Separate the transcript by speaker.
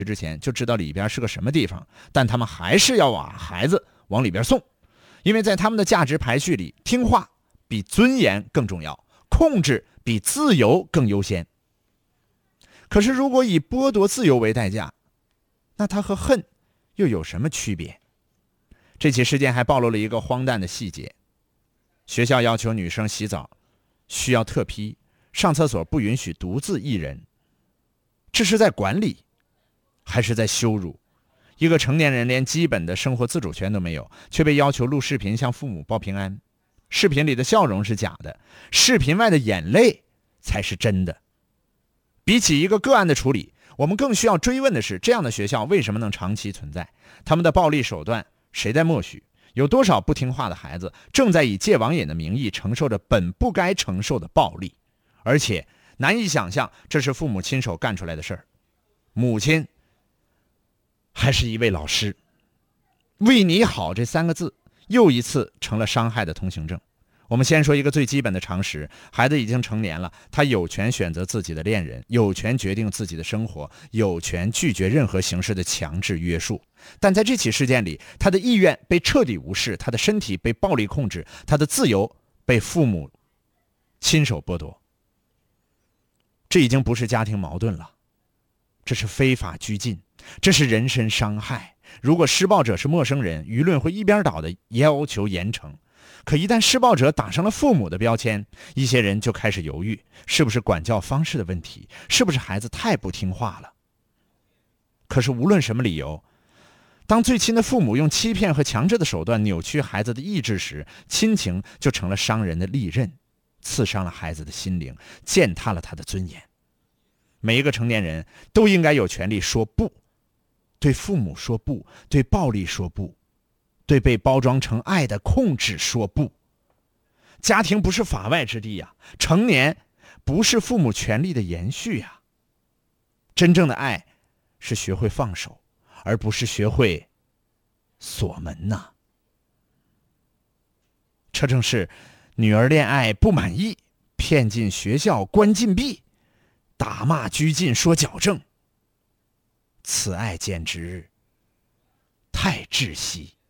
Speaker 1: 之前就知道里边是个什么地方，但他们还是要把孩子往里边送，因为在他们的价值排序里，听话比尊严更重要，控制比自由更优先。可是如果以剥夺自由为代价，那它和恨又有什么区别？这起事件还暴露了一个荒诞的细节：学校要求女生洗澡需要特批，上厕所不允许独自一人。这是在管理还是在羞辱？一个成年人连基本的生活自主权都没有，却被要求录视频向父母报平安。视频里的笑容是假的，视频外的眼泪才是真的。比起一个个案的处理，我们更需要追问的是，这样的学校为什么能长期存在？他们的暴力手段谁在默许？有多少不听话的孩子正在以戒网瘾的名义承受着本不该承受的暴力？而且难以想象这是父母亲手干出来的事儿。母亲还是一位老师，为你好这3个字又一次成了伤害的通行证。我们先说一个最基本的常识，孩子已经成年了，他有权选择自己的恋人，有权决定自己的生活，有权拒绝任何形式的强制约束。但在这起事件里，他的意愿被彻底无视，他的身体被暴力控制，他的自由被父母亲手剥夺。这已经不是家庭矛盾了，这是非法拘禁，这是人身伤害。如果施暴者是陌生人，舆论会一边倒的要求严惩。可一旦施暴者打上了父母的标签，一些人就开始犹豫，是不是管教方式的问题，是不是孩子太不听话了？可是无论什么理由，当最亲的父母用欺骗和强制的手段扭曲孩子的意志时，亲情就成了伤人的利刃，刺伤了孩子的心灵，践踏了他的尊严。每一个成年人都应该有权利说不，对父母说不，对暴力说不，对被包装成爱的控制说不。家庭不是法外之地呀，成年不是父母权利的延续呀。真正的爱是学会放手，而不是学会锁门呐。这正是女儿恋爱不满意，骗进学校关禁闭，打骂拘禁说矫正，此爱简直太窒息。